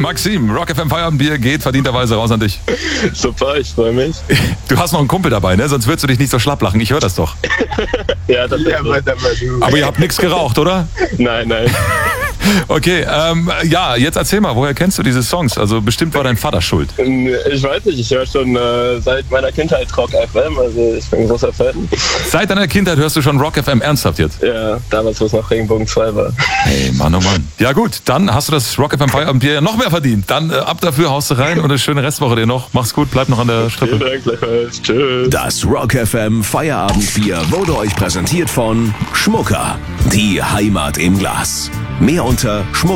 Maxim, Rock FM Feierabendbier geht verdienterweise raus an dich. Super, ich freue mich. Du hast noch einen Kumpel dabei, ne? Sonst würdest du dich nicht so schlapp lachen. Ich höre das doch. Ja, das ist Aber ihr habt nichts geraucht, oder? Nein. Okay, ja, jetzt erzähl mal, woher kennst du diese Songs? Also bestimmt war dein Vater schuld. Ich weiß nicht, ich höre schon seit meiner Kindheit Rock FM, also ich bin ein großer Fan. Seit deiner Kindheit hörst du schon Rock FM ernsthaft jetzt? Ja, damals, wo es noch Regenbogen 2 war. Hey, Mann, oh Mann. Ja gut, dann hast du das Rock FM Feierabendbier noch mehr verdient. Dann ab dafür, haust du rein und eine schöne Restwoche dir noch. Mach's gut, bleib noch an der Strippe. Vielen Dank, gleichfalls. Tschüss. Das Rock FM Feierabendbier wurde euch präsentiert von Schmucker. Die Heimat im Glas. Mehr unter Schmucker.